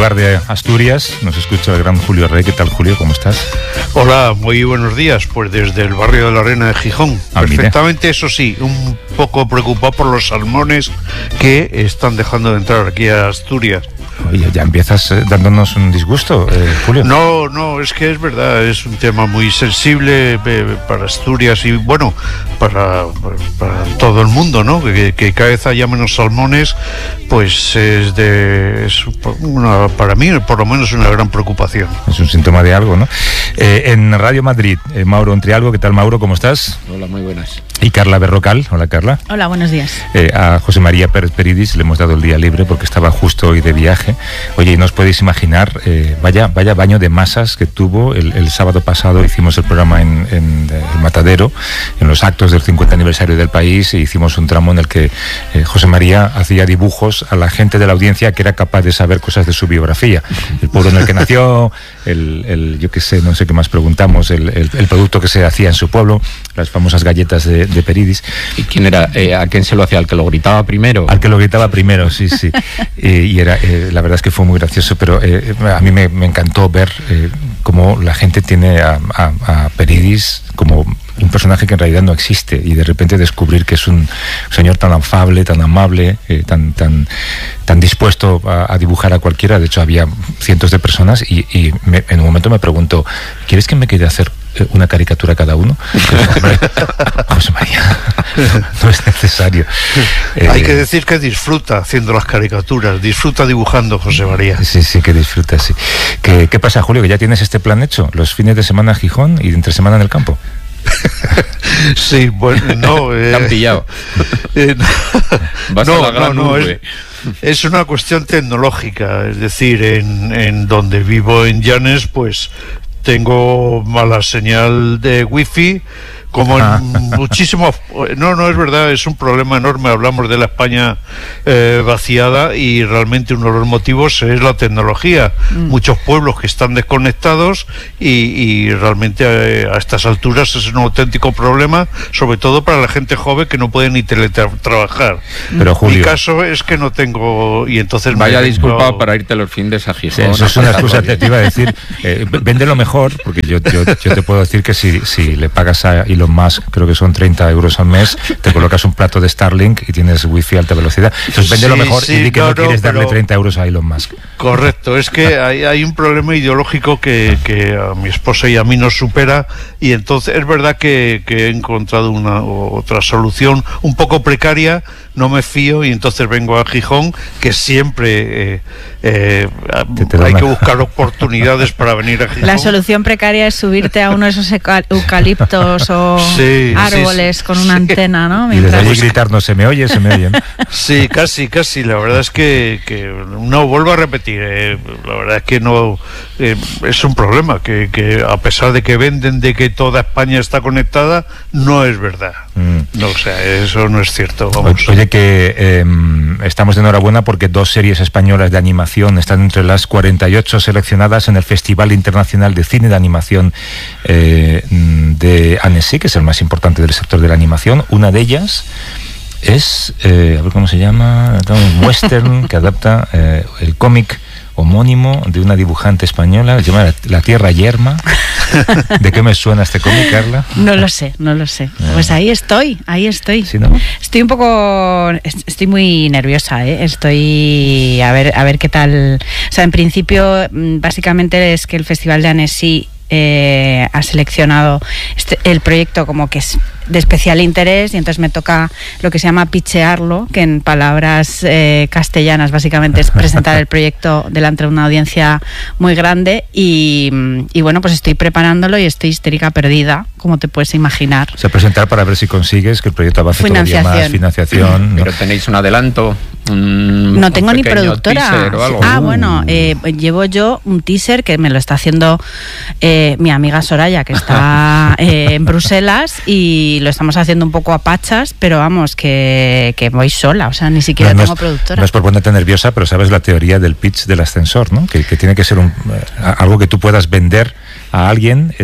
lugar de Asturias nos escucha el gran Julio Rey. ¿Qué tal, Julio? ¿Cómo estás? Hola, muy buenos días. Pues desde el barrio de la Arena de Gijón. Perfectamente, eso sí, un poco preocupado por los salmones que están dejando de entrar aquí a Asturias. Oye, ya empiezas dándonos un disgusto, Julio. No, es que es verdad, es un tema muy sensible para Asturias y bueno, para todo el mundo, ¿no? Que cada vez haya menos salmones, pues para mí, por lo menos, una gran preocupación. Es un síntoma de algo, ¿no? En Radio Madrid, Mauro Ontrialgo. ¿Qué tal, Mauro? ¿Cómo estás? Hola, muy buenas. Y Carla Berrocal. Hola, Carla. Hola, buenos días. A José María Pérez Peridis le hemos dado el día libre porque estaba justo hoy de viaje. Oye, y no os podéis imaginar, vaya baño de masas que tuvo el sábado pasado. Hicimos el programa en el Matadero, en los actos del 50 aniversario del país, e hicimos un tramo en el que José María hacía dibujos a la gente de la audiencia que era capaz de saber cosas de su biografía. El pueblo en el que nació, yo qué sé, no sé qué más preguntamos, el producto que se hacía en su pueblo, las famosas galletas de Peridis. ¿Y quién era? ¿A quién se lo hacía? ¿Al que lo gritaba primero? Al que lo gritaba primero, sí. Y era, la verdad es que fue muy gracioso, pero a mí me encantó ver cómo la gente tiene a Peridis como un personaje que en realidad no existe, y de repente descubrir que es un señor tan afable, tan amable, tan dispuesto a dibujar a cualquiera. De hecho, había cientos de personas y en un momento me pregunto, ¿quieres que me quede a hacer una caricatura cada uno? Pues, hombre, José María, no es necesario. Hay que decir que disfruta haciendo las caricaturas, disfruta dibujando, José María. Sí, que disfruta, sí. ¿Qué pasa, Julio? ¿Que ya tienes este plan hecho? ¿Los fines de semana en Gijón y entre semana en el campo? Sí, bueno, no. Te han pillado. No, es una cuestión tecnológica. Es decir, en donde vivo, en Llanes, pues tengo mala señal de wifi, como en muchísimos... No, es verdad, es un problema enorme. Hablamos de la España vaciada, y realmente uno de los motivos es la tecnología. Muchos pueblos que están desconectados y realmente a estas alturas es un auténtico problema, sobre todo para la gente joven que no puede ni teletrabajar. Pero, Julio, mi caso es que no tengo, y entonces... Vaya disculpa para irte los fines a Gijón. Eso es una excusa. Te iba a decir, véndelo mejor, porque yo te puedo decir que si le pagas a Elon Musk, creo que son 30 euros al mes, te colocas un plato de Starlink y tienes wifi a alta velocidad. Entonces véndelo mejor y di que no quieres darle 30 euros a Elon Musk. Correcto, es que hay un problema ideológico que a mi esposa y a mí nos supera, y entonces es verdad que he encontrado otra solución un poco precaria. No me fío y entonces vengo a Gijón, que siempre hay que buscar oportunidades para venir a Gijón. La solución precaria es subirte a uno de esos eucaliptos o árboles con una antena, ¿no? Y desde allí gritarnos, ¿se me oye? ¿No? Sí, casi. La verdad es que no, vuelvo a repetir, la verdad es que no, es un problema, que a pesar de que venden de que toda España está conectada, no es verdad. No, o sea, eso no es cierto. Vamos. Oye, que estamos de enhorabuena porque 2 series españolas de animación están entre las 48 seleccionadas en el Festival Internacional de Cine de Animación de Annecy, que es el más importante del sector de la animación. Una de ellas es, a ver cómo se llama, un western que adapta el cómic homónimo de una dibujante española, se llama La Tierra Yerma. ¿De qué me suena este cómic, Carla? No lo sé. Pues ahí estoy. ¿Sí, no? Estoy muy nerviosa, estoy a ver qué tal. O sea, en principio, básicamente es que el Festival de Annecy ha seleccionado el proyecto como que es de especial interés, y entonces me toca lo que se llama pitchearlo, que en palabras castellanas básicamente es presentar el proyecto delante de una audiencia muy grande, y bueno, pues estoy preparándolo y estoy histérica perdida, como te puedes imaginar. O sea, presentar para ver si consigues que el proyecto avance todavía más, financiación. Pero tenéis un adelanto. No tengo ni productora. Bueno, llevo yo un teaser que me lo está haciendo mi amiga Soraya, que está en Bruselas, y lo estamos haciendo un poco a pachas, pero vamos, que voy sola, o sea, ni siquiera tengo productora. No es por ponerte nerviosa, pero sabes la teoría del pitch del ascensor, ¿no? Que tiene que ser algo que tú puedas vender a alguien en el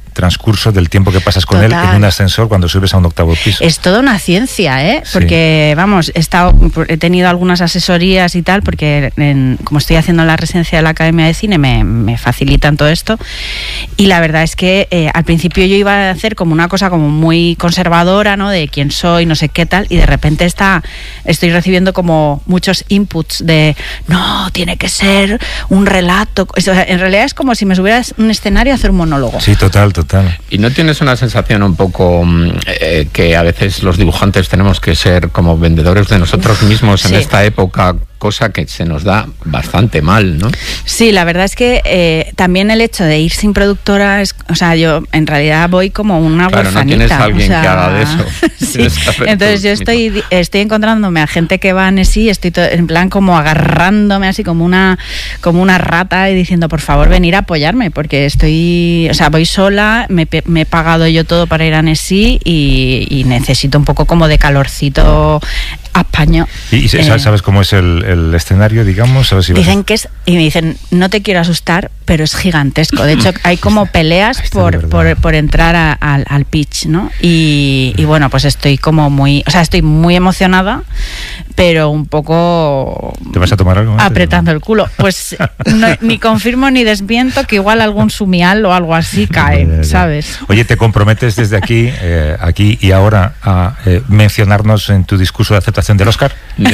transcurso del tiempo que pasas con él en un ascensor cuando subes a un 8º piso. Es toda una ciencia, ¿eh? Sí. Porque, vamos, he tenido algunas asesorías y tal, porque como estoy haciendo la residencia de la Academia de Cine, me facilitan todo esto. Y la verdad es que al principio yo iba a hacer como una cosa como muy conservadora, ¿no? De quién soy, no sé qué tal, y de repente estoy recibiendo como muchos inputs de, no, tiene que ser un relato. O sea, en realidad es como si me subieras un escenario a hacer un monólogo. Sí, total. ¿Y no tienes una sensación un poco que a veces los dibujantes tenemos que ser como vendedores de nosotros mismos en esta época, cosa que se nos da bastante mal, ¿no? Sí, la verdad es que también el hecho de ir sin productora, o sea, yo en realidad voy como una huerfanita. No tienes a alguien que haga de eso. Sí. Entonces yo estoy encontrándome a gente que va a Annecy, estoy en plan como agarrándome así como una rata y diciendo, por favor, venir a apoyarme, porque voy sola, me he pagado yo todo para ir a Annecy y necesito un poco como de calorcito a España. ¿Y sabes cómo es el escenario, digamos? ¿Sabes si dicen que y me dicen, no te quiero asustar, pero es gigantesco. De hecho, hay como peleas por entrar al pitch, ¿no? Y bueno, pues estoy muy emocionada, pero un poco... ¿Te vas a tomar algo? Apretando el culo. Pues ni confirmo ni desmiento que igual algún sumial o algo así cae, ¿sabes? Oye, ¿te comprometes desde aquí y ahora a mencionarnos en tu discurso de aceptación del Oscar?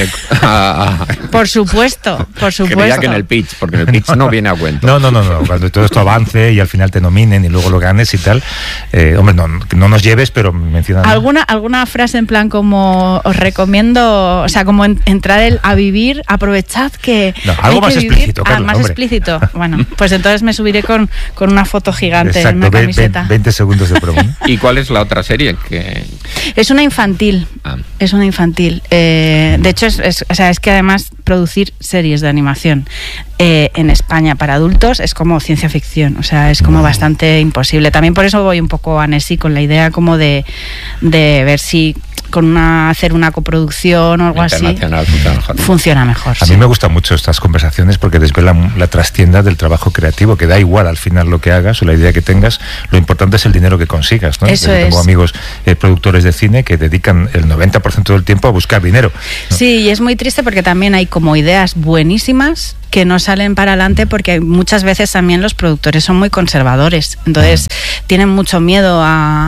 Por supuesto. Creía que en el pitch, porque en el pitch no viene a cuento. No. Cuando todo esto avance y al final te nominen y luego lo ganes y tal, hombre, no nos lleves, pero menciona. ¿Alguna frase en plan como os recomiendo, o sea, como entrar a vivir, aprovechad que... No, algo más explícito, Carlos, más explícito. Bueno, pues entonces me subiré con una foto gigante. Exacto, en una camiseta. 20 segundos de promo. ¿Y cuál es la otra serie? Es una infantil. Es una infantil. De hecho, es que además producir series de animación en España para adultos es como ciencia ficción, o sea, es como bastante imposible. También por eso voy un poco a Annecy con la idea como de ver si hacer una coproducción o algo así funciona mejor. A mí me gustan mucho estas conversaciones porque desvelan la trastienda del trabajo creativo, que da igual al final lo que hagas o la idea que tengas, lo importante es el dinero que consigas, ¿no? Eso tengo amigos productores de cine que dedican el 90% del tiempo a buscar dinero, ¿no? Sí, y es muy triste porque también hay como ideas buenísimas que no salen para adelante porque muchas veces también los productores son muy conservadores, entonces tienen mucho miedo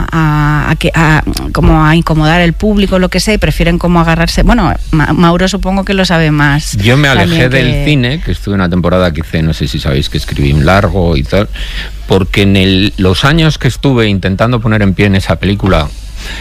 a incomodar el público, lo que sea, y prefieren como agarrarse. Bueno, Mauro supongo que lo sabe más. Yo me alejé del cine, que estuve una temporada que hice, no sé si sabéis que escribí un largo y tal, porque en los años que estuve intentando poner en pie en esa película,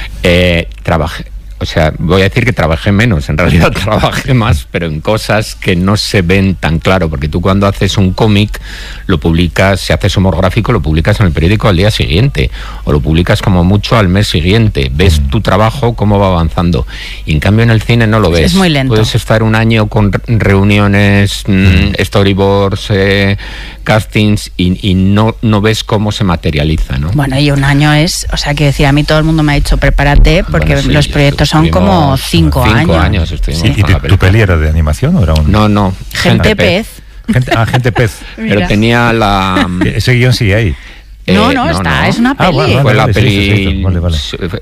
trabajé. O sea, voy a decir que trabajé menos, en realidad trabajé más, pero en cosas que no se ven tan claro, porque tú cuando haces un cómic, lo publicas, si haces humor gráfico, lo publicas en el periódico al día siguiente, o lo publicas como mucho al mes siguiente, ves tu trabajo, cómo va avanzando, y en cambio en el cine no lo ves. Es muy lento. Puedes estar un año con reuniones, storyboards, castings, y no ves cómo se materializa, ¿no? Bueno, y un año o sea, que decir, a mí todo el mundo me ha dicho, prepárate, porque bueno, sí, los proyectos son como 5 años. 5 años estuvimos. ¿Y tu peli era de animación o era un...? No. Gente pez. Gente pez. Pero tenía la... Ese guión sigue ahí. No, es una peli. Vale, fue la peli. Sí, vale.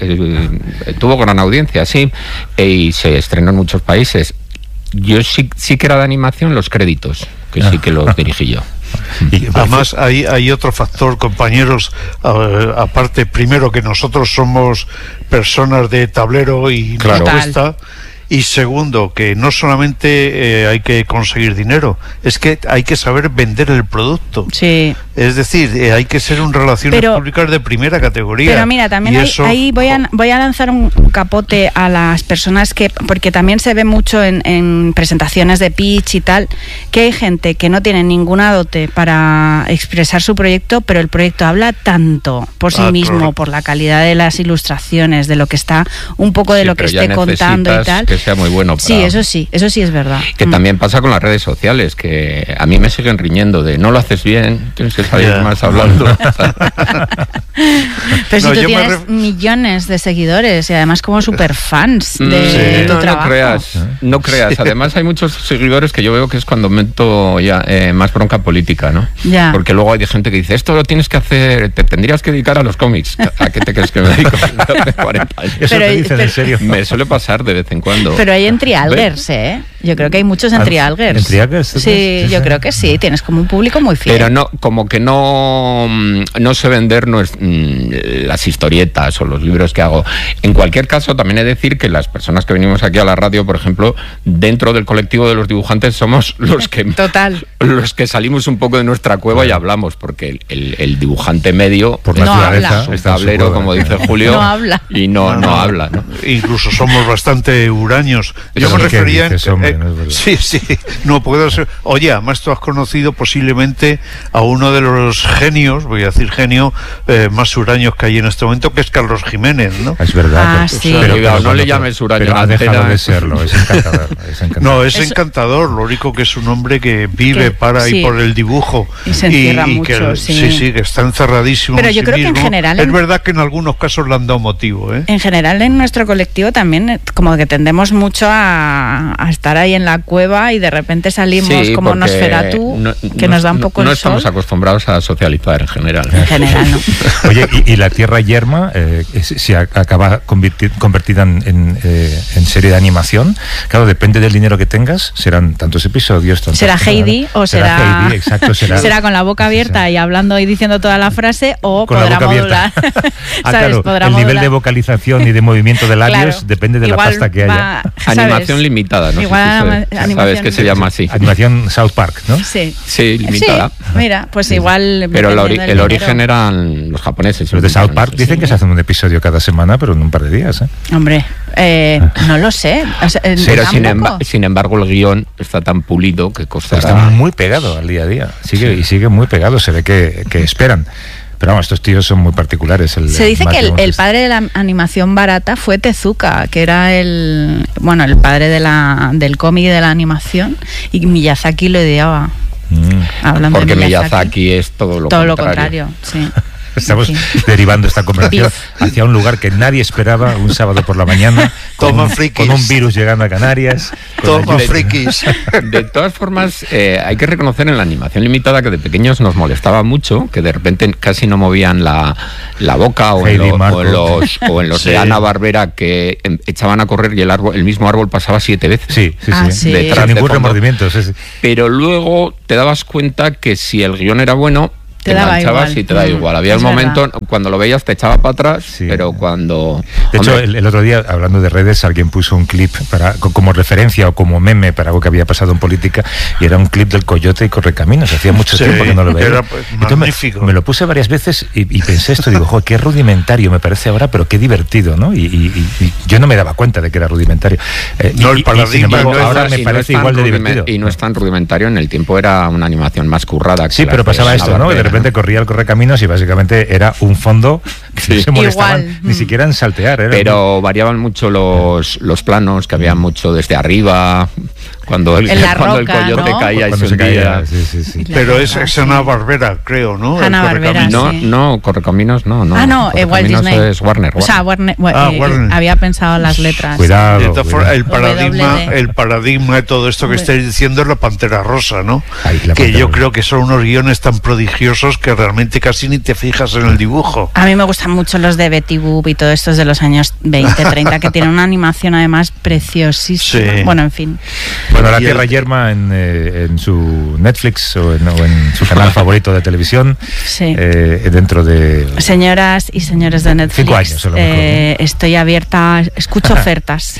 Tuvo gran audiencia, sí, y se estrenó en muchos países. Yo sí que era de animación, los créditos, que sí que los dirigí yo. Y además hay otro factor, compañeros, aparte, primero, que nosotros somos personas de tablero y claro. Cuesta, y segundo, que no solamente hay que conseguir dinero, es que hay que saber vender el producto. Sí. Es decir, hay que ser un relaciones públicas de primera categoría. Pero mira, también ahí voy a lanzar un capote a las personas porque también se ve mucho en presentaciones de pitch y tal, que hay gente que no tiene ninguna dote para expresar su proyecto, pero el proyecto habla tanto por sí mismo, por la calidad de las ilustraciones, de lo que está, un poco de lo que esté contando y tal. que sea muy bueno para... Sí, eso sí es verdad. Que también pasa con las redes sociales, que a mí me siguen riñendo de no lo haces bien, tienes que salir más hablando. Pero si tú tienes millones de seguidores y además como superfans de tu trabajo. No creas. Además hay muchos seguidores que yo veo que es cuando meto ya más bronca política, ¿no? Ya. Porque luego hay gente que dice, esto lo tienes que hacer, te tendrías que dedicar a los cómics. ¿A qué te crees que me dedico? Hace 40 años. Eso te dicen en serio. Me suele pasar de vez en cuando. Pero hay en trialgers, ¿eh? Yo creo que hay muchos en trialgers. ¿En trialgers? Sí, yo creo que sí. Tienes como un público muy fiel. Pero no, como que no sé vender las historietas o los libros que hago. En cualquier caso, también he de decir que las personas que venimos aquí a la radio, por ejemplo, dentro del colectivo de los dibujantes somos los que Total. Los que salimos un poco de nuestra cueva y hablamos, porque el dibujante medio por naturaleza es un tablero, como dice Julio, no habla. Y no habla, ¿no? Incluso somos bastante huraños. Yo me refería sí, no puedo ser. Oye, además tú has conocido posiblemente a uno de los genios, voy a decir genio, más huraños que hay en este momento, que es Carlos Jiménez, ¿no? Es verdad. Sí. Pero no le llames huraño. Pero ha dejado de serlo, es encantador. No, es encantador, lo único que es un hombre que vive para y por el dibujo. Y se encierra mucho, que, sí, que está encerradísimo. Pero en yo sí creo mismo. que en general... Es verdad que en algunos casos le han dado motivo, ¿eh? En general en nuestro colectivo también como que tendemos mucho a estar ahí en la cueva y de repente salimos como Nosferatu, que nos da un poco el sol. No estamos acostumbrados a socializar en general. En general, no. Oye, y la Tierra Yerma, si acaba convertida en serie de animación, claro, depende del dinero que tengas, serán tantos episodios. ¿Será Heidi o será Heidi, exacto, será con la boca abierta y hablando y diciendo toda la frase, o con podrá la boca modular? Claro, podrá el modular. nivel de vocalización y de movimiento de labios depende de la pasta que haya. Animación limitada, ¿no? Igual sabes que se llama así. Animación South Park, ¿no? Sí, limitada. Sí, mira, pues igual... Pero el origen eran los japoneses. Los de South Park dicen que se hacen un episodio cada semana, pero en un par de días, ¿eh? Hombre, no lo sé. O sea, pero sin embargo el guión está tan pulido que costará... Está muy pegado al día a día. Sigue muy pegado, se ve que esperan. Pero vamos, estos tíos son muy particulares. Se dice que el padre de la animación barata fue Tezuka, que era el padre del cómic y de la animación, y Miyazaki lo ideaba. Hablando porque de Miyazaki es todo lo contrario. Sí. Estamos derivando esta conversación hacia un lugar que nadie esperaba un sábado por la mañana, con un virus llegando a Canarias. Toma frikis. De todas formas, hay que reconocer en la animación limitada que de pequeños nos molestaba mucho, que de repente casi no movían la boca, o en los de Hanna-Barbera, que echaban a correr y el mismo árbol pasaba 7 veces. Sí. Detrás sin ningún remordimiento. Pero luego te dabas cuenta que si el guión era bueno, te enganchabas y te da igual. Había un momento, cuando lo veías te echaba para atrás, pero cuando... De hecho, el otro día, hablando de redes, alguien puso un clip como referencia o como meme para algo que había pasado en política, y era un clip del Coyote y Correcaminos. Hacía mucho tiempo que no lo veía. Era magnífico. Me lo puse varias veces y pensé esto, digo, joder, qué rudimentario me parece ahora, pero qué divertido, ¿no? Y yo no me daba cuenta de que era rudimentario. El paradigma ahora me parece igual de divertido. Y no es tan rudimentario, en el tiempo era una animación más currada. Sí, pero pasaba esto, ¿no? De repente corría el Correcaminos y básicamente era un fondo que no se molestaban ni siquiera en saltear. Pero variaban mucho los planos, que había mucho desde arriba, cuando el Coyote caía y se hundía. Sí. Pero es Hanna-Barbera, creo, ¿no? Hanna-Barbera, no, Correcaminos no. Walt Disney. Es Warner. O sea, Warner. Había pensado las letras. Cuidado. De todas formas, el paradigma de todo esto que estáis diciendo es la Pantera Rosa, ¿no? Que yo creo que son unos guiones tan prodigiosos que realmente casi ni te fijas en el dibujo. A mí me gustan mucho los de Betty Boop y todos estos de los años 20, 30, que tienen una animación además preciosísima. Sí. Bueno, en fin. Bueno, La Tierra Yerma en su Netflix o en su canal favorito de televisión, dentro de... Señoras y señores de Netflix, 5 años a lo mejor, ¿no? Estoy abierta, escucho ofertas.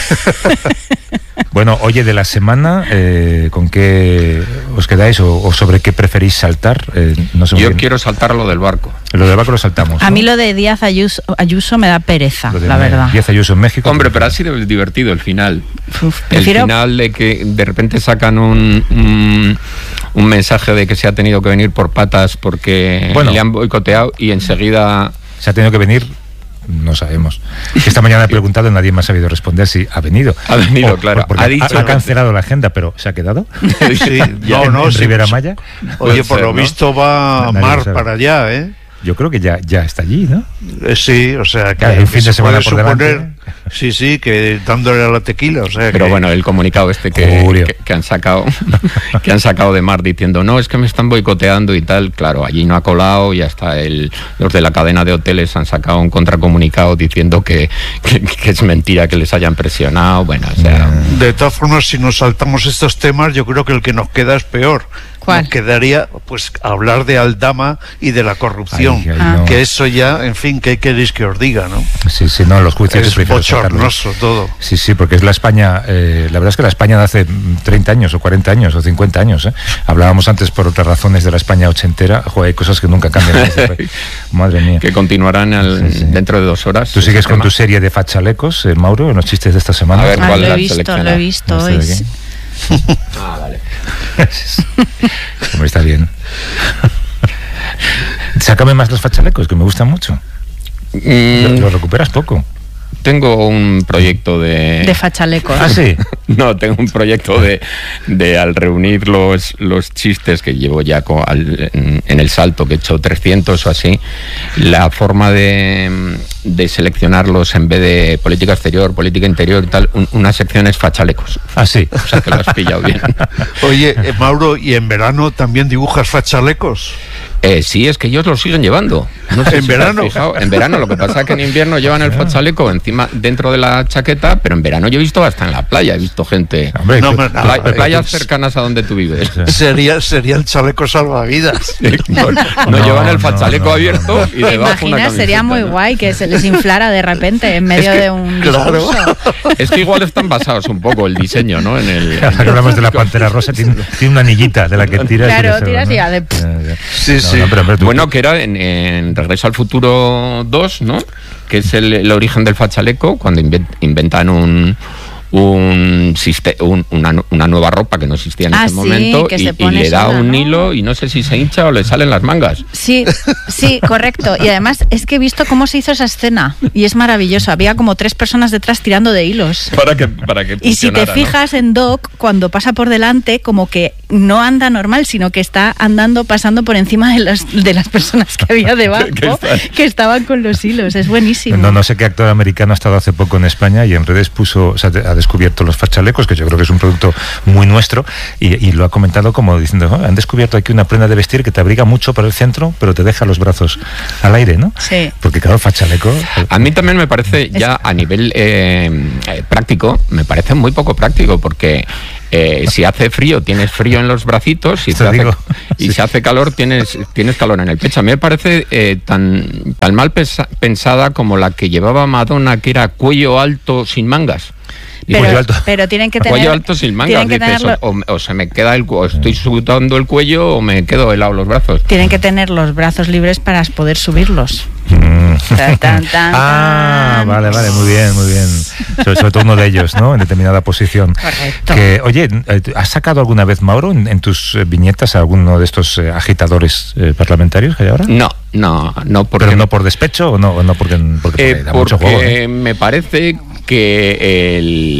Bueno, oye, de la semana, ¿con qué os quedáis o sobre qué preferís saltar? No sé. Yo quiero saltar lo del barco. Lo del barco lo saltamos, ¿no? A mí lo de Díaz Ayuso me da pereza, la verdad. Díaz Ayuso en México. Hombre, pero ha sido divertido el final. El final de que de repente sacan un mensaje de que se ha tenido que venir por patas porque le han boicoteado y enseguida... Se ha tenido que venir no sabemos. Esta mañana he preguntado y nadie me ha sabido responder si ha venido. Ha venido, claro. Ha cancelado la agenda, pero ¿se ha quedado? Sí, en Rivera Maya. Oye, por lo visto va Mar para allá, ¿eh? Yo creo que ya está allí, ¿no? Sí, o sea, que hay un fin de semana por delante. Sí, que dándole a la tequila, o sea. Pero bueno, el comunicado que han sacado de Mar diciendo, no, es que me están boicoteando y tal, claro, allí no ha colado, y hasta los de la cadena de hoteles han sacado un contracomunicado diciendo que es mentira que les hayan presionado, bueno, o sea. De todas formas, si nos saltamos estos temas, yo creo que el que nos queda es peor. ¿Cuál? Nos quedaría, pues, hablar de Aldama y de la corrupción, no. Que eso ya, en fin, ¿qué queréis que os diga, no? Sí, no, los juicios es bochornoso todo. Sí, porque es la España, la verdad es que la España de hace 30 años o 40 años o 50 años, hablábamos antes por otras razones de la España ochentera. Joder, hay cosas que nunca cambian. Madre mía. Que continuarán dentro de 2 horas. ¿Tú sigues con tu serie de fachalecos, Mauro, en los chistes de esta semana? A ver, ¿cuál lo he visto hoy. Vale. Hombre, está bien. Sácame más los fachalecos, que me gustan mucho. Los recuperas poco. Tengo un proyecto de fachalecos. ¿Ah, sí? No, tengo un proyecto de al reunir los chistes que llevo ya en el salto, que he hecho 300 o así, la forma de seleccionarlos en vez de política exterior, política interior y tal, una sección es fachalecos. Ah, sí. O sea que lo has pillado bien. Oye, Mauro, ¿y en verano también dibujas fachalecos? Sí, es que ellos lo siguen llevando. No sé ¿En verano? En verano, lo que pasa es que en invierno llevan el fachaleco encima, dentro de la chaqueta, pero en verano yo he visto hasta en la playa, he visto gente. Hombre, playas cercanas a donde tú vives. Sería el chaleco salvavidas. No llevan el fachaleco abierto y debajo una camiseta. Sería muy guay que se les inflara de repente en medio de un discurso. Es que igual están basados un poco el diseño, ¿no? Ahora que hablamos de la Pantera Rosa, tiene una anillita de la que tiras. Claro, tiras y hace... Sí. Bueno, que era en Regreso al Futuro 2, ¿no? Que es el origen del fachaleco, cuando inventan una nueva ropa que no existía en ese momento, y le da un hilo y no sé si se hincha o le salen las mangas. Sí, correcto. Y además es que he visto cómo se hizo esa escena y es maravilloso. Había como 3 personas detrás tirando de hilos. Para que y si te fijas, ¿no? En Doc, cuando pasa por delante, como que no anda normal, sino que está pasando por encima de las personas que había debajo, que estaban con los hilos. Es buenísimo. No sé qué actor americano ha estado hace poco en España y en redes ha descubierto los fachalecos, que yo creo que es un producto muy nuestro, y lo ha comentado como diciendo, han descubierto aquí una prenda de vestir que te abriga mucho para el centro, pero te deja los brazos al aire, ¿no? Sí. Porque claro, fachaleco... A mí también me parece, ya a nivel práctico, me parece muy poco práctico, porque si hace frío, tienes frío en los bracitos, si hace calor, tienes calor en el pecho. A mí me parece tan mal pensada como la que llevaba Madonna, que era cuello alto sin mangas. Pero tienen que tener... Cuello alto sin mangas, dices, o se me queda estoy sudando el cuello o me quedo helado los brazos. Tienen que tener los brazos libres para poder subirlos. Vale, muy bien. Sobre todo uno de ellos, ¿no? En determinada posición. Correcto. Oye, ¿has sacado alguna vez, Mauro, en tus viñetas a alguno de estos agitadores parlamentarios que hay ahora? No, porque... ¿Pero no por despecho o no porque da mucho juego? Porque me parece que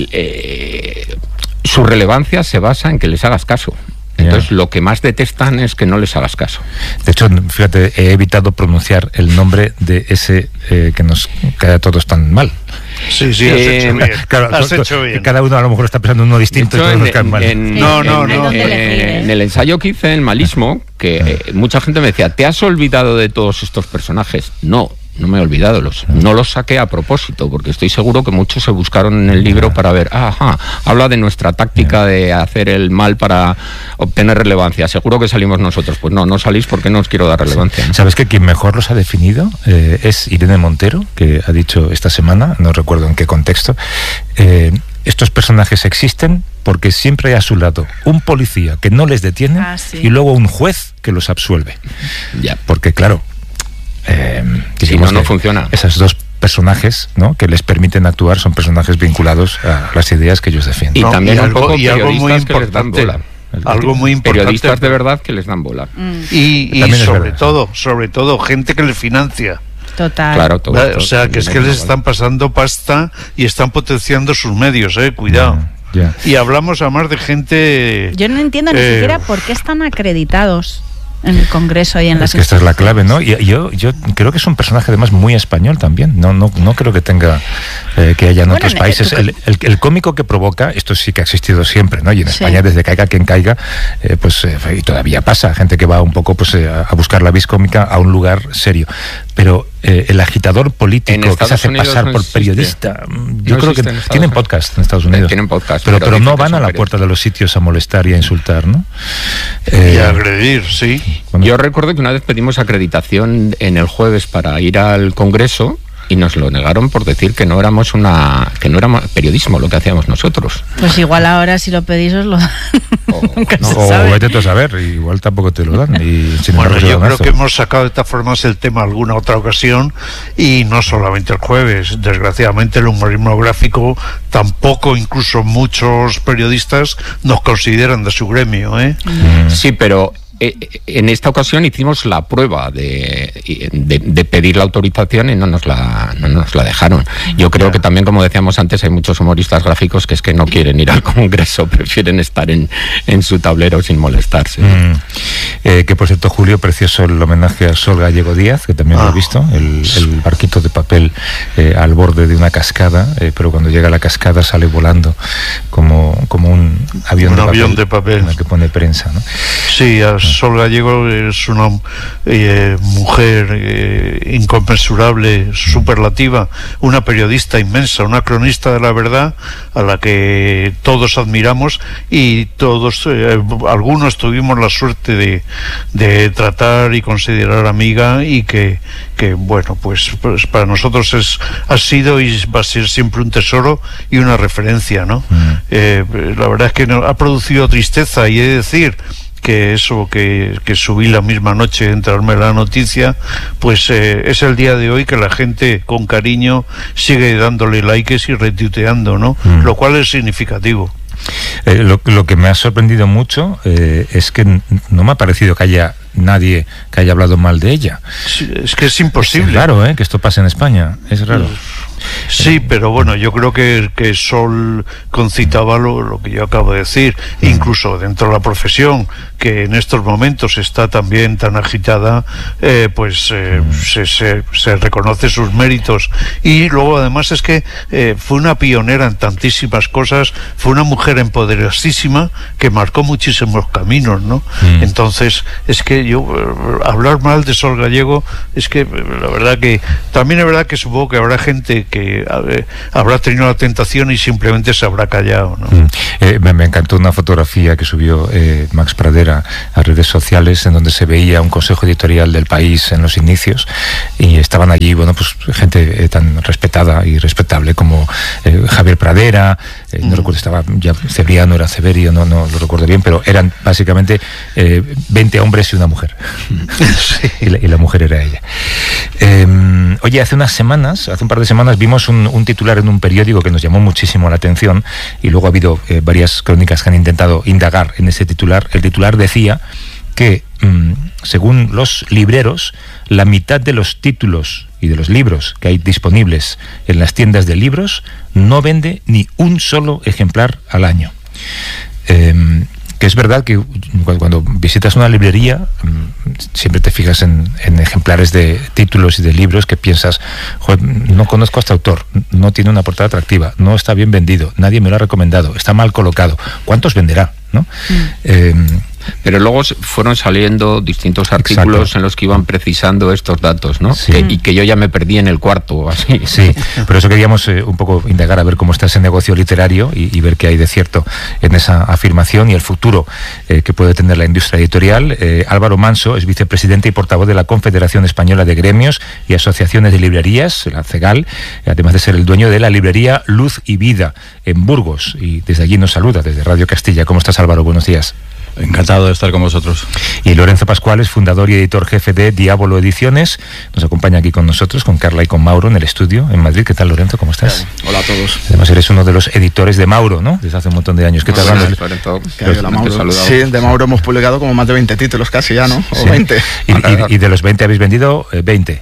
su relevancia se basa en que les hagas caso. Entonces, lo que más detestan es que no les hagas caso. De hecho, fíjate, he evitado pronunciar el nombre de ese que nos cae a todos tan mal. Sí, has hecho bien. Claro, has hecho bien. Cada uno a lo mejor está pensando en uno distinto. Hecho, y todos nos caen mal. En el ensayo que hice, en Malismo, que mucha gente me decía, ¿te has olvidado de todos estos personajes? No me he olvidado, no los saqué a propósito, porque estoy seguro que muchos se buscaron en el libro para ver, habla de nuestra táctica de hacer el mal para obtener relevancia. Seguro que salimos nosotros. Pues no salís porque no os quiero dar relevancia. ¿No? ¿Sabes que quien mejor los ha definido es Irene Montero, que ha dicho esta semana, no recuerdo en qué contexto, estos personajes existen porque siempre hay a su lado un policía que no les detiene y luego un juez que los absuelve. Ya. Porque claro, si no funciona. Esos dos personajes, ¿no?, que les permiten actuar son personajes vinculados a las ideas que ellos defienden. Y también algo muy importante, que les dan bola. Algo muy importante. Periodistas de verdad que les dan bola. Y sobre todo, gente que les financia. Total. Claro, todo, o sea, que es que les están pasando pasta y están potenciando sus medios, cuidado. Yeah. Y hablamos además de gente... Yo no entiendo ni siquiera por qué están acreditados en el Congreso y en las... Es que esta es la clave, ¿no? Y yo creo que es un personaje además muy español también. No creo que tenga que haya en otros países. El cómico que provoca, esto sí que ha existido siempre, ¿no? Y en España, desde caiga quien caiga, y todavía pasa, gente que va un poco a buscar la vis cómica a un lugar serio. Pero el agitador político que se hace pasar por periodista, yo creo que tienen podcast en Estados Unidos. Tienen podcast, pero no van a la puerta de los sitios a molestar y a insultar, ¿no? Y a agredir, sí. Bueno. Yo recuerdo que una vez pedimos acreditación en el jueves para ir al Congreso y nos lo negaron por decir que no éramos periodismo lo que hacíamos nosotros. Pues igual ahora si lo pedís os lo dan. O vete a saber, igual tampoco te lo dan. Bueno, yo creo que hemos sacado de estas formas el tema alguna otra ocasión, y no solamente el jueves. Desgraciadamente el humorismo gráfico tampoco, incluso muchos periodistas nos consideran de su gremio, Sí, pero en esta ocasión hicimos la prueba de pedir la autorización y no nos la dejaron. Yo creo que también, como decíamos antes, hay muchos humoristas gráficos que es que no quieren ir al Congreso, prefieren estar en su tablero sin molestarse. Que por cierto, Julio, precioso el homenaje a Sol Gallego Díaz, que también lo he visto, el barquito de papel al borde de una cascada, pero cuando llega a la cascada sale volando como un avión de papel en el que pone prensa, ¿no? Sí, Sol Gallego es una mujer inconmensurable, superlativa, una periodista inmensa, una cronista de la verdad a la que todos admiramos, y todos, algunos tuvimos la suerte de tratar y considerar amiga, y que bueno, pues para nosotros ha sido y va a ser siempre un tesoro y una referencia, ¿no? La verdad es que ha producido tristeza, y he de decir que eso que subí la misma noche de enterarme la noticia, pues es el día de hoy que la gente con cariño sigue dándole likes y retuiteando, ¿no? Lo cual es significativo. Lo que me ha sorprendido mucho es que no me ha parecido que haya nadie que haya hablado mal de ella. Sí, es que es imposible. Es raro, que esto pase en España, es raro. Sí, pero bueno, yo creo que Sol concitaba lo que yo acabo de decir, incluso dentro de la profesión, que en estos momentos está también tan agitada, se reconoce sus méritos, y luego además es que fue una pionera en tantísimas cosas, fue una mujer empoderadísima que marcó muchísimos caminos, ¿no? Entonces, es que yo hablar mal de Sol Gallego, es que la verdad que también es verdad que supongo que habrá gente que habrá tenido la tentación y simplemente se habrá callado, ¿no? Me encantó una fotografía que subió Max Pradera a redes sociales, en donde se veía un consejo editorial del País en los inicios, y estaban allí, bueno, pues gente tan respetada y respetable como Javier Pradera, no recuerdo, estaba ya Cebriano, era Severio, no lo recuerdo bien, pero eran básicamente 20 hombres y una mujer. Sí. y la mujer era ella. Oye, hace un par de semanas vimos un titular en un periódico que nos llamó muchísimo la atención, y luego ha habido varias crónicas que han intentado indagar en ese titular. El titular decía que, según los libreros, la mitad de los títulos y de los libros que hay disponibles en las tiendas de libros no vende ni un solo ejemplar al año. Que es verdad que cuando visitas una librería siempre te fijas en ejemplares de títulos y de libros que piensas, joder, no conozco a este autor, no tiene una portada atractiva, no está bien vendido, nadie me lo ha recomendado, está mal colocado, ¿cuántos venderá? ¿No? Pero luego fueron saliendo distintos artículos. Exacto. En los que iban precisando estos datos, ¿no? Sí. Y que yo ya me perdí en el cuarto o así. Sí, por eso queríamos un poco indagar a ver cómo está ese negocio literario y ver qué hay de cierto en esa afirmación y el futuro que puede tener la industria editorial. Álvaro Manso es vicepresidente y portavoz de la Confederación Española de Gremios y Asociaciones de Librerías, la CEGAL, además de ser el dueño de la librería Luz y Vida en Burgos, y desde allí nos saluda, desde Radio Castilla. ¿Cómo estás, Álvaro? Buenos días. Encantado de estar con vosotros. Y Lorenzo Pascuales, fundador y editor jefe de Diabolo Ediciones, nos acompaña aquí con nosotros, con Carla y con Mauro en el estudio en Madrid. ¿Qué tal, Lorenzo? ¿Cómo estás? Hola a todos. Además eres uno de los editores de Mauro, ¿no? Desde hace un montón de años. ¿Qué tal? Lorenzo? Sí, de Mauro hemos publicado como más de 20 títulos casi ya, ¿no? O sí. 20. Y de los 20 habéis vendido 20.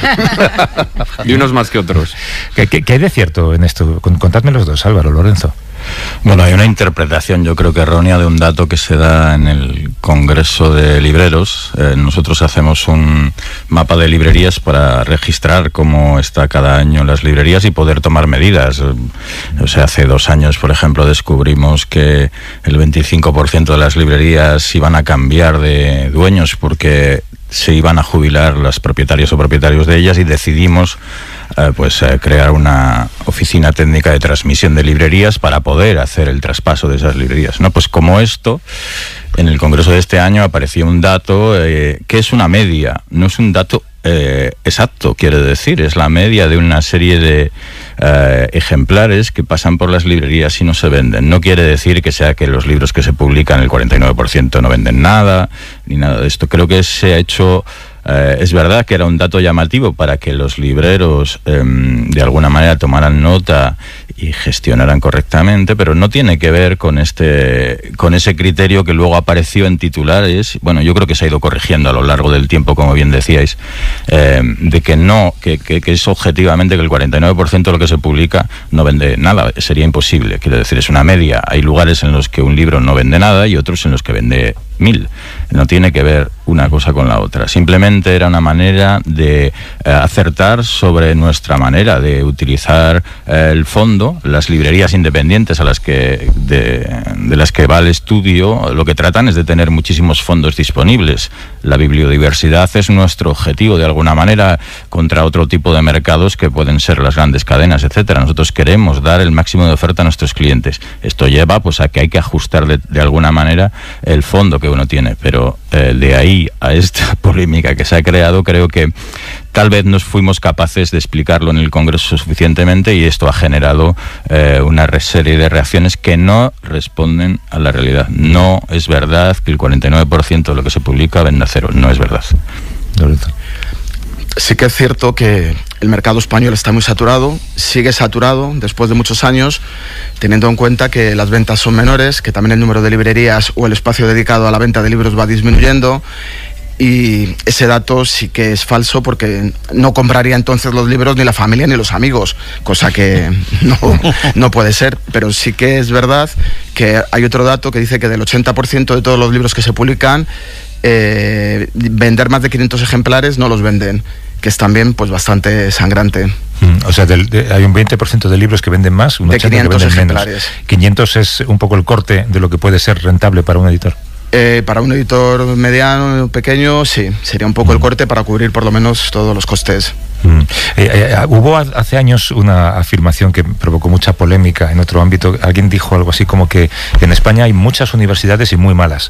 Y unos más que otros. ¿Qué hay de cierto en esto? Contadme los dos, Álvaro, Lorenzo. Bueno, hay una interpretación, yo creo que errónea, de un dato que se da en el Congreso de Libreros. Nosotros hacemos un mapa de librerías para registrar cómo está cada año las librerías y poder tomar medidas. O sea, hace 2 años, por ejemplo, descubrimos que el 25% de las librerías iban a cambiar de dueños porque se iban a jubilar las propietarias o propietarios de ellas, y decidimos crear una oficina técnica de transmisión de librerías para poder hacer el traspaso de esas librerías, ¿no? Pues como esto, en el Congreso de este año apareció un dato que es una media, no es un dato exacto, quiere decir, es la media de una serie de ejemplares que pasan por las librerías y no se venden. No quiere decir que sea que los libros que se publican, el 49% no venden nada, ni nada de esto. Creo que se ha hecho... es verdad que era un dato llamativo para que los libreros de alguna manera tomaran nota y gestionaran correctamente, pero no tiene que ver con ese criterio que luego apareció en titulares. Bueno, yo creo que se ha ido corrigiendo a lo largo del tiempo, como bien decíais, de que no, que es objetivamente que el 49% de lo que se publica no vende nada. Sería imposible, quiero decir, es una media. Hay lugares en los que un libro no vende nada y otros en los que vende 1000. No tiene que ver una cosa con la otra. Simplemente era una manera de acertar sobre nuestra manera de utilizar el fondo. Las librerías independientes de las que va el estudio, lo que tratan es de tener muchísimos fondos disponibles. La bibliodiversidad es nuestro objetivo de alguna manera contra otro tipo de mercados que pueden ser las grandes cadenas, etcétera. Nosotros queremos dar el máximo de oferta a nuestros clientes. Esto lleva pues a que hay que ajustar de alguna manera el fondo que uno tiene, pero de ahí a esta polémica que se ha creado, creo que tal vez no fuimos capaces de explicarlo en el Congreso suficientemente, y esto ha generado una serie de reacciones que no responden a la realidad. No es verdad que el 49% de lo que se publica venda cero, no es verdad. Sí que es cierto que el mercado español está muy saturado, sigue saturado después de muchos años, teniendo en cuenta que las ventas son menores, que también el número de librerías o el espacio dedicado a la venta de libros va disminuyendo. Y ese dato sí que es falso, porque no compraría entonces los libros ni la familia ni los amigos, cosa que no puede ser. Pero sí que es verdad que hay otro dato que dice que del 80% de todos los libros que se publican, vender más de 500 ejemplares no los venden, que es también pues bastante sangrante. O sea, hay un 20% de libros que venden más, un 80% de 500 que venden ejemplares. Menos. 500 es un poco el corte de lo que puede ser rentable para un editor. Para un editor mediano, pequeño, sí, sería un poco el corte para cubrir por lo menos todos los costes. Hubo hace años una afirmación que provocó mucha polémica en otro ámbito. Alguien dijo algo así como que en España hay muchas universidades y muy malas.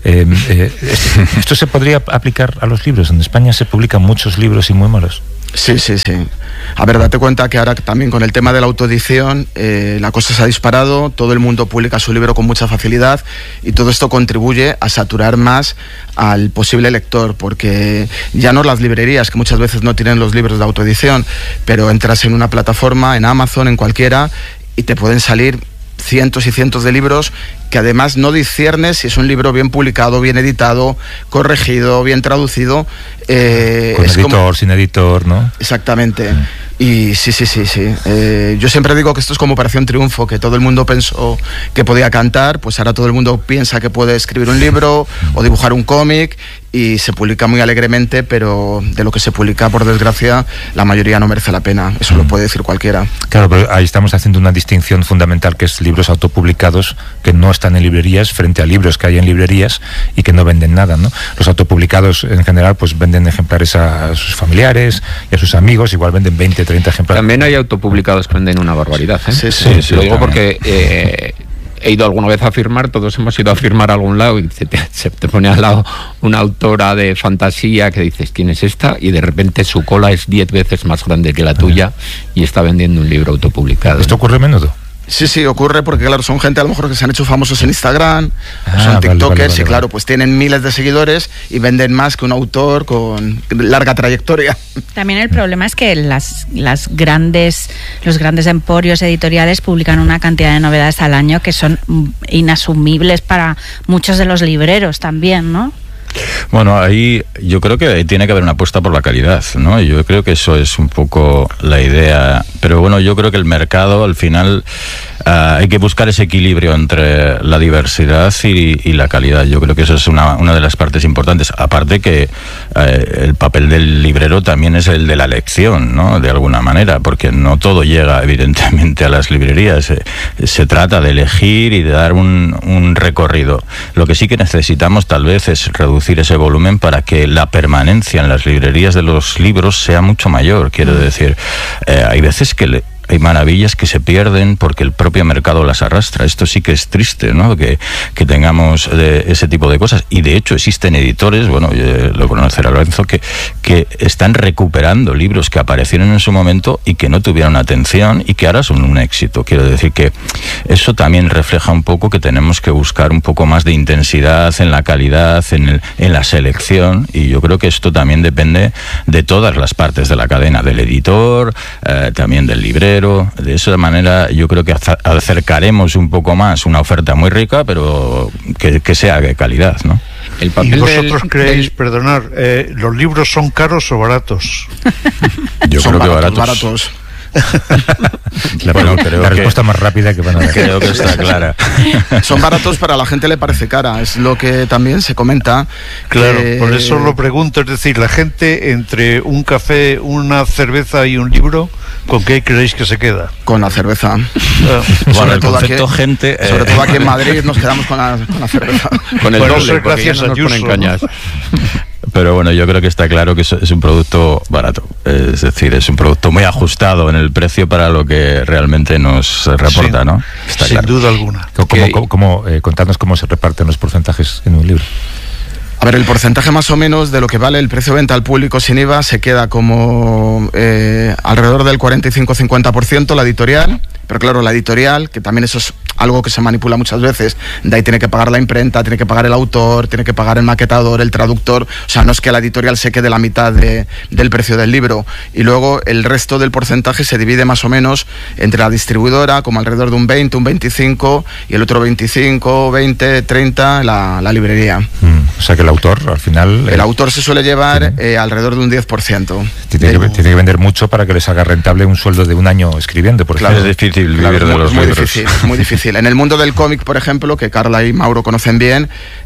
¿Esto se podría aplicar a los libros? En España se publican muchos libros y muy malos. Sí. A ver, date cuenta que ahora también con el tema de la autoedición la cosa se ha disparado, todo el mundo publica su libro con mucha facilidad, y todo esto contribuye a saturar más al posible lector, porque ya no las librerías, que muchas veces no tienen los libros de autoedición, pero entras en una plataforma, en Amazon, en cualquiera, y te pueden salir cientos y cientos de libros que además no disciernes si es un libro bien publicado, bien editado, corregido, bien traducido. Con editor, sin editor, ¿no? Exactamente. Y sí. Yo siempre digo que esto es como Operación Triunfo, que todo el mundo pensó que podía cantar, pues ahora todo el mundo piensa que puede escribir un libro o dibujar un cómic, y se publica muy alegremente, pero de lo que se publica, por desgracia, la mayoría no merece la pena. Eso lo puede decir cualquiera. Claro, pero ahí estamos haciendo una distinción fundamental, que es libros autopublicados que no están en librerías frente a libros que hay en librerías y que no venden nada, ¿no? Los autopublicados en general pues venden ejemplares a sus familiares y a sus amigos, igual venden 20, 30 ejemplares. También hay autopublicados que venden una barbaridad, ¿eh? Sí, lo digo porque he ido alguna vez a firmar, todos hemos ido a firmar a algún lado, y se te pone al lado una autora de fantasía que dices, ¿quién es esta? Y de repente su cola es 10 veces más grande que la tuya y está vendiendo un libro autopublicado. ¿Esto ocurre a menudo? Sí, ocurre porque, claro, son gente a lo mejor que se han hecho famosos en Instagram, son tiktokers y, claro, pues tienen miles de seguidores y venden más que un autor con larga trayectoria. También el problema es que los grandes emporios editoriales publican una cantidad de novedades al año que son inasumibles para muchos de los libreros también, ¿no? Bueno, ahí yo creo que tiene que haber una apuesta por la calidad, ¿no? Yo creo que eso es un poco la idea. Pero bueno, yo creo que el mercado, al final, hay que buscar ese equilibrio entre la diversidad y la calidad. Yo creo que eso es una de las partes importantes. Aparte que el papel del librero también es el de la lección, ¿no? De alguna manera, porque no todo llega, evidentemente, a las librerías. Se trata de elegir y de dar un recorrido. Lo que sí que necesitamos, tal vez, es reducir ese volumen para que la permanencia en las librerías de los libros sea mucho mayor. Quiero decir, hay veces que hay maravillas que se pierden porque el propio mercado las arrastra. Esto sí que es triste, ¿no? Que tengamos ese tipo de cosas. Y de hecho existen editores, bueno, lo conocerá Lorenzo, que están recuperando libros que aparecieron en su momento y que no tuvieron atención y que ahora son un éxito. Quiero decir que eso también refleja un poco que tenemos que buscar un poco más de intensidad en la calidad, en la selección, y yo creo que esto también depende de todas las partes de la cadena, del editor, también del librero. De esa manera yo creo que acercaremos un poco más una oferta muy rica, pero que sea de calidad, ¿no? El papel. ¿Y vosotros creéis, perdonad, los libros son caros o baratos? Yo son creo que baratos. La respuesta más rápida que van a dar. Creo que está clara. Son baratos, pero a la gente le parece cara, es lo que también se comenta. Claro, por eso lo pregunto, es decir, la gente entre un café, una cerveza y un libro, ¿con qué creéis que se queda? Con la cerveza. Bueno, el concepto aquí, gente... sobre todo aquí en Madrid nos quedamos con la cerveza. Con el doble, gracias a Ayuso, ¿no? Pero bueno, yo creo que está claro que es un producto barato, es decir, es un producto muy ajustado en el precio para lo que realmente nos reporta, sí, ¿no? Está sin claro. duda alguna. Contadnos cómo se reparten los porcentajes en un libro. A ver, el porcentaje más o menos de lo que vale el precio de venta al público sin IVA se queda como alrededor del 45-50% la editorial, pero claro, la editorial, que también eso es algo que se manipula muchas veces, de ahí tiene que pagar la imprenta, tiene que pagar el autor, tiene que pagar el maquetador, el traductor, o sea, no es que la editorial se quede la mitad del precio del libro, y luego el resto del porcentaje se divide más o menos entre la distribuidora, como alrededor de un 20, un 25, y el otro 25, 20, 30, la librería. O sea que el autor, al final... El autor se suele llevar alrededor de un 10%. Tiene que vender mucho para que les haga rentable un sueldo de un año escribiendo, por ejemplo. Claro, es difícil vivir de los libros. Muy difícil. En el mundo del cómic, por ejemplo, que Carla y Mauro conocen bien,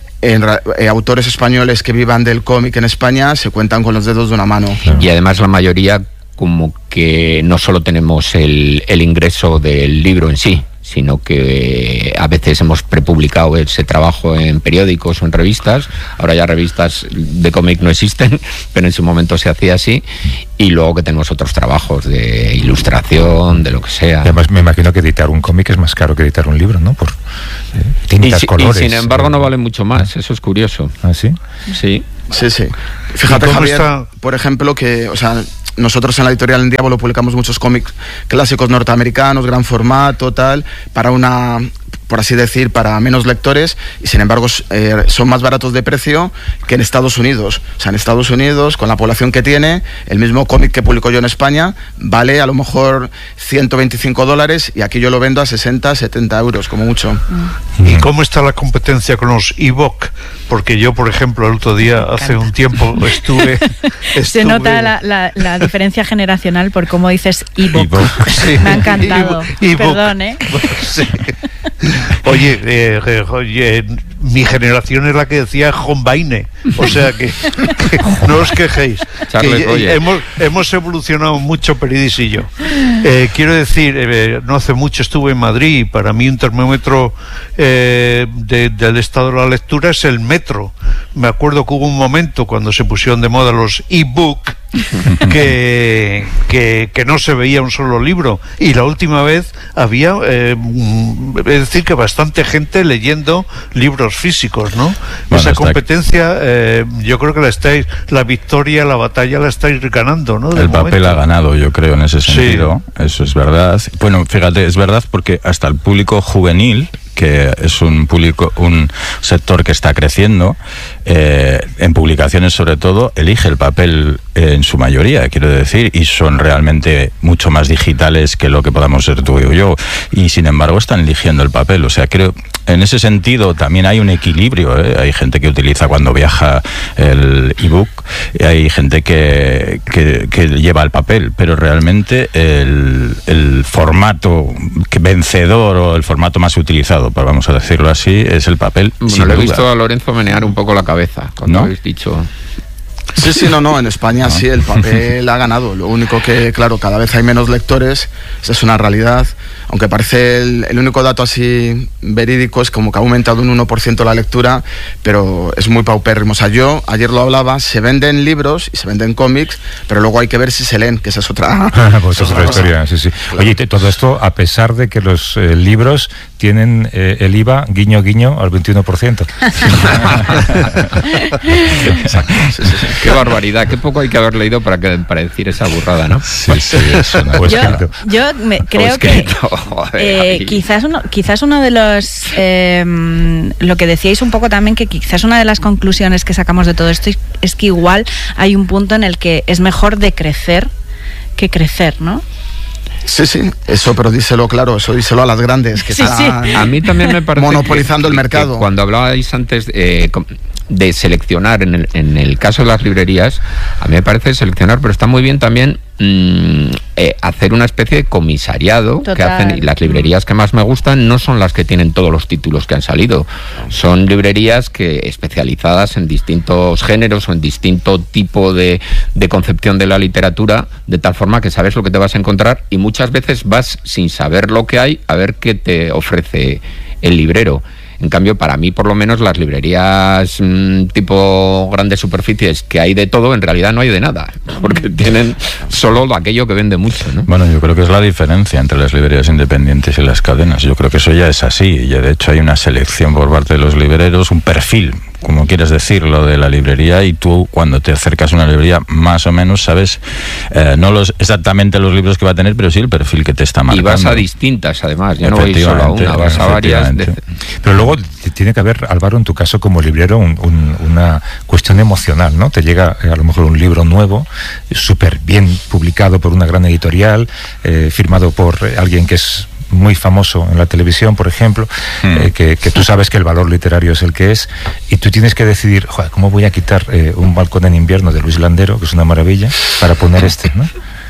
autores españoles que vivan del cómic en España se cuentan con los dedos de una mano. Claro. Y además la mayoría como que no solo tenemos el ingreso del libro en sí, sino que a veces hemos prepublicado ese trabajo en periódicos o en revistas. Ahora ya revistas de cómic no existen, pero en su momento se hacía así. Y luego que tenemos otros trabajos de ilustración, de lo que sea. Y además me imagino que editar un cómic es más caro que editar un libro, ¿no? Por tintas, colores. Y sin embargo no vale mucho más, eso es curioso. ¿Ah, sí? Sí. Sí. Fíjate, Javier, por ejemplo, que, o sea, nosotros en la editorial En Diablo publicamos muchos cómics clásicos norteamericanos, gran formato, tal, para una, por así decir, para menos lectores, y sin embargo son más baratos de precio que en Estados Unidos. O sea, en Estados Unidos, con la población que tiene, el mismo cómic que publico yo en España vale a lo mejor $125 y aquí yo lo vendo a 60, 70 euros, como mucho. ¿Y cómo está la competencia con los ebook? Porque yo, por ejemplo, el otro día, hace un tiempo, estuve... Se nota la diferencia generacional por cómo dices ebook. Sí. Me ha encantado. Perdón, ¿eh? Sí. Oye, mi generación es la que decía Hombaine, o sea que no os quejéis. Que hemos evolucionado mucho, Peridis y yo. Quiero decir, no hace mucho estuve en Madrid y para mí un termómetro del estado de la lectura es el metro. Me acuerdo que hubo un momento cuando se pusieron de moda los e-book que no se veía un solo libro, y la última vez había es decir, que bastante gente leyendo libros físicos, ¿no? Bueno, esa competencia yo creo que la victoria, la batalla la estáis ganando, ¿no? El papel ha ganado, yo creo, en ese sentido. Sí. Eso es verdad. Bueno, fíjate, es verdad porque hasta el público juvenil, que es un sector que está creciendo, en publicaciones sobre todo, elige el papel en su mayoría, quiero decir, y son realmente mucho más digitales que lo que podamos ser tú y yo, y sin embargo están eligiendo el papel. O sea, creo, en ese sentido también hay un equilibrio, ¿eh? Hay gente que utiliza cuando viaja el ebook, y hay gente que lleva el papel, pero realmente el formato vencedor, o el formato más utilizado, vamos a decirlo así, es el papel. Bueno, le he visto a Lorenzo menear un poco la cabeza cuando habéis dicho... Sí, no, en España sí, el papel ha ganado. Lo único que, claro, cada vez hay menos lectores, esa es una realidad, aunque parece el único dato así verídico es como que ha aumentado un 1% la lectura, pero es muy paupérrimo. O sea, yo ayer lo hablaba, se venden libros y se venden cómics, pero luego hay que ver si se leen, que esa es otra... Pues es otra historia, sí. Claro. Oye, todo esto a pesar de que los libros tienen el IVA, guiño, al 21%. Exacto, sí. Qué barbaridad, qué poco hay que haber leído para decir esa burrada, ¿no? Sí, es una... Yo creo que quizás uno de los lo que decíais un poco también, que quizás una de las conclusiones que sacamos de todo esto es que igual hay un punto en el que es mejor decrecer que crecer, ¿no? Sí, eso, pero díselo claro, eso díselo a las grandes que están a mí también me parece monopolizando el mercado. Cuando hablabais antes de seleccionar, en el caso de las librerías, a mí me parece seleccionar, pero está muy bien también hacer una especie de comisariado. Total. Que hacen, y las librerías que más me gustan no son las que tienen todos los títulos que han salido, son librerías especializadas en distintos géneros o en distinto tipo de concepción de la literatura, de tal forma que sabes lo que te vas a encontrar, y muchas veces vas sin saber lo que hay a ver qué te ofrece el librero. En cambio, para mí, por lo menos, las librerías tipo grandes superficies, que hay de todo, en realidad no hay de nada, porque tienen solo aquello que vende mucho, ¿no? Bueno, yo creo que es la diferencia entre las librerías independientes y las cadenas. Yo creo que eso ya es así, y de hecho hay una selección por parte de los libreros, un perfil, como quieres decirlo, de la librería, y tú cuando te acercas a una librería más o menos sabes exactamente los libros que va a tener, pero sí el perfil que te está marcando. Y vas a distintas, además, ya no voy solo a una, vas a varias. Pero luego tiene que haber, Álvaro, en tu caso como librero, una cuestión emocional, ¿no? Te llega a lo mejor un libro nuevo, súper bien publicado por una gran editorial, firmado por alguien que es muy famoso en la televisión, por ejemplo, que tú sabes que el valor literario es el que es, y tú tienes que decidir, joder, ¿cómo voy a quitar un balcón en invierno de Luis Landero, que es una maravilla, para poner ¿no?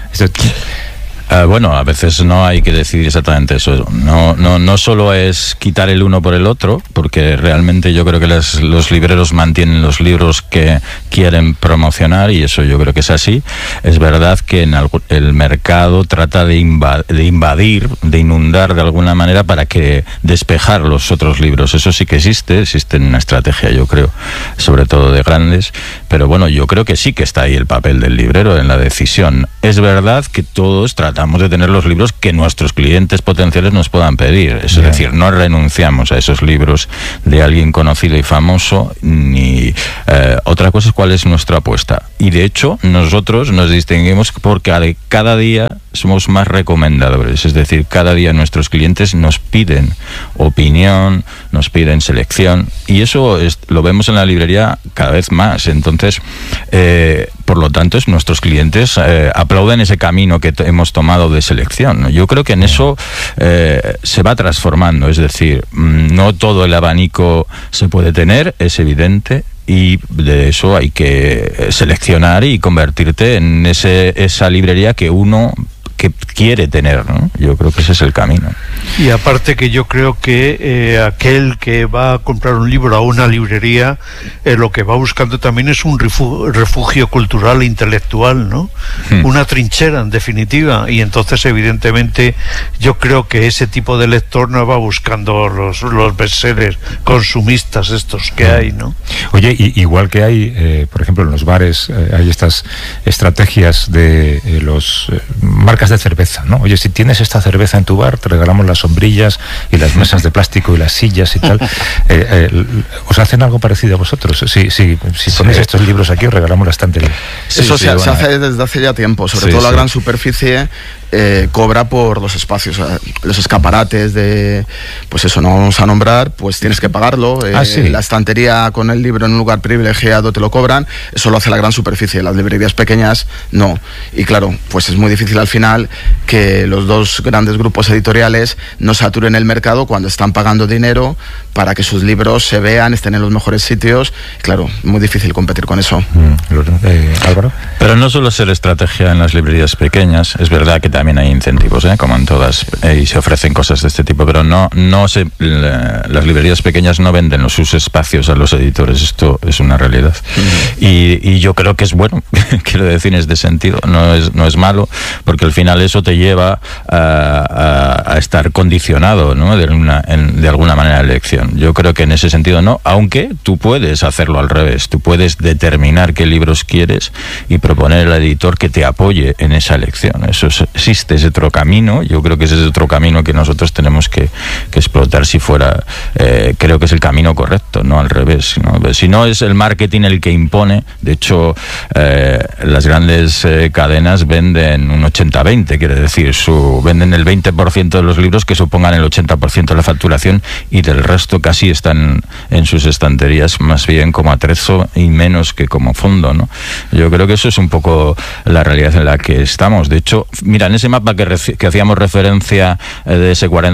Bueno, a veces no hay que decidir exactamente eso. No solo es quitar el uno por el otro, porque realmente yo creo que los libreros mantienen los libros que quieren promocionar, y eso yo creo que es así. Es verdad que el mercado trata de invadir, de inundar de alguna manera para que despejar los otros libros. Eso sí que existe una estrategia, yo creo, sobre todo de grandes, pero bueno, yo creo que sí que está ahí el papel del librero en la decisión. Es verdad que todos tratamos de tener los libros que nuestros clientes potenciales nos puedan pedir. Es decir, no renunciamos a esos libros de alguien conocido y famoso, ni otra cosa es cuál es nuestra apuesta. Y de hecho, nosotros nos distinguimos porque cada día somos más recomendadores. Es decir, cada día nuestros clientes nos piden opinión, nos piden selección, y eso lo vemos en la librería cada vez más. Entonces, por lo tanto, nuestros clientes aplauden ese camino que hemos tomado de selección. Yo creo que en eso se va transformando, es decir, no todo el abanico se puede tener, es evidente, y de eso hay que seleccionar y convertirte en esa librería que uno que quiere tener, ¿no? Yo creo que ese es el camino. Y aparte que yo creo que aquel que va a comprar un libro a una librería, lo que va buscando también es un refugio cultural e intelectual, ¿no? Una trinchera, en definitiva, y entonces evidentemente yo creo que ese tipo de lector no va buscando los bestsellers consumistas estos que hay, ¿no? Oye, igual que hay, por ejemplo, en los bares hay estas estrategias de los marcas de cerveza, ¿no? Oye, si tienes esta cerveza en tu bar, te regalamos las sombrillas y las mesas de plástico y las sillas y tal. ¿Os hacen algo parecido a vosotros? Si ponéis estos libros aquí, os regalamos la estantería. Eso se hace desde hace ya tiempo, sobre todo la gran superficie cobra por los espacios, los escaparates de, pues eso, no vamos a nombrar, pues tienes que pagarlo. La estantería con el libro en un lugar privilegiado te lo cobran, eso lo hace la gran superficie, las librerías pequeñas no. Y claro, pues es muy difícil al final que los dos grandes grupos editoriales no saturen el mercado cuando están pagando dinero para que sus libros se vean, estén en los mejores sitios. Claro, muy difícil competir con eso. Álvaro. Pero no solo ser estrategia en las librerías pequeñas, es verdad que también hay incentivos, como en todas, y se ofrecen cosas de este tipo, pero las librerías pequeñas no venden sus espacios a los editores, esto es una realidad. Y yo creo que es bueno, quiero decir, en este sentido, no es malo, porque al final eso te lleva a estar condicionado, ¿no? de alguna manera la elección. Yo creo que en ese sentido no, aunque tú puedes hacerlo al revés, tú puedes determinar qué libros quieres y proponer al editor que te apoye en esa elección. Eso existe, ese otro camino. Yo creo que ese es otro camino que nosotros tenemos que explotar si fuera, creo que es el camino correcto, no al revés, ¿no? Si no es el marketing el que impone, de hecho las grandes cadenas venden un 80-20, quiere decir, venden el 20% de los libros que supongan el 80% de la facturación, y del resto casi están en sus estanterías más bien como atrezo y menos que como fondo, ¿no? Yo creo que eso es un poco la realidad en la que estamos. De hecho, mira, en ese mapa que hacíamos referencia de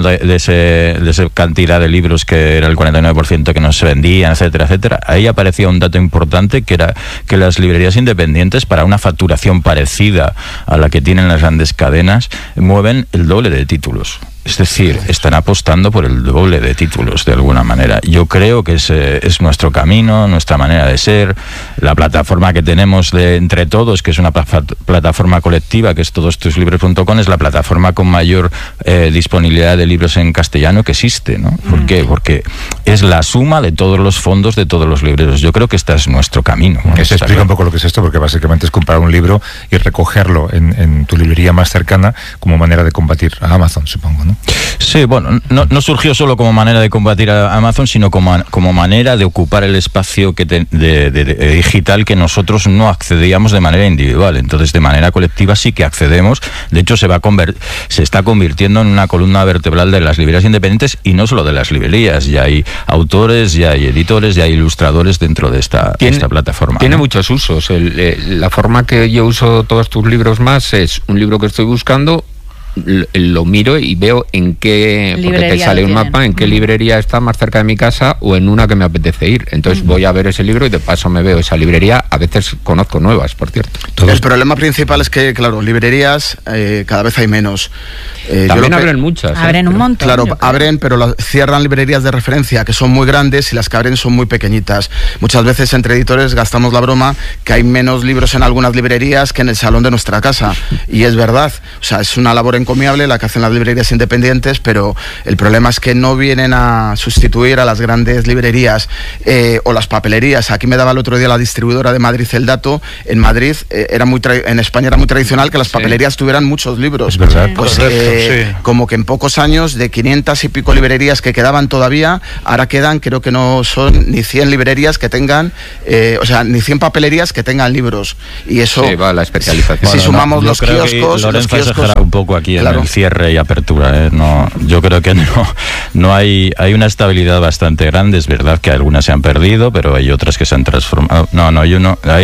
esa cantidad de libros que era el 49% que no se vendían, etcétera, etcétera, ahí aparecía un dato importante, que era que las librerías independientes, para una facturación parecida a la que tienen las grandes cadenas, mueven el doble de títulos. Es decir, están apostando por el doble de títulos de alguna manera. Yo creo que ese es nuestro camino, nuestra manera de ser, la plataforma que tenemos de Entre Todos, que es una plataforma colectiva, que es todostuslibros.com, es la plataforma con mayor disponibilidad de libros en castellano que existe, ¿no? ¿Por qué? Porque es la suma de todos los fondos de todos los libreros. Yo creo que este es nuestro camino. ¿no? Se explica un poco lo que es esto, porque básicamente es comprar un libro y recogerlo en tu librería más cercana como manera de combatir a Amazon, supongo, ¿no? Sí, bueno, no surgió solo como manera de combatir a Amazon, sino como manera de ocupar el espacio de digital que nosotros no accedíamos de manera individual. Entonces, de manera colectiva sí que accedemos. De hecho, se está convirtiendo en una columna vertebral de las librerías independientes, y no solo de las librerías. Ya hay autores, ya hay editores, ya hay ilustradores dentro de esta plataforma. Tiene muchos usos. La forma que yo uso todos tus libros más es un libro que estoy buscando, lo miro y veo en qué, porque te sale un mapa, en qué librería está más cerca de mi casa o en una que me apetece ir. Entonces voy a ver ese libro y de paso me veo esa librería. A veces conozco nuevas, por cierto. El problema principal es que, claro, librerías cada vez hay menos. También abren muchas. Abren un montón. Claro, abren, pero cierran librerías de referencia que son muy grandes, y las que abren son muy pequeñitas. Muchas veces entre editores gastamos la broma que hay menos libros en algunas librerías que en el salón de nuestra casa. Y es verdad. O sea, es una labor encomiable la que hacen las librerías independientes, pero el problema es que no vienen a sustituir a las grandes librerías o las papelerías. Aquí me daba el otro día la distribuidora de Madrid el dato. En Madrid en España era muy tradicional que las papelerías tuvieran muchos libros. Es verdad. Pues como que en pocos años, de 500 y pico librerías que quedaban todavía, ahora quedan, creo que no son ni 100 librerías que tengan, ni 100 papelerías que tengan libros. Y eso, sí, va la especialización. Si sumamos los kioscos, Lorenzo exagera un poco aquí, claro, en el cierre y apertura. Yo creo que no hay una estabilidad bastante grande. Es verdad que algunas se han perdido, pero hay otras que se han transformado.